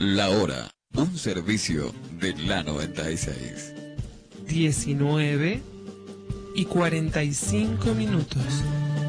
La hora, un servicio de la 96. 19:45.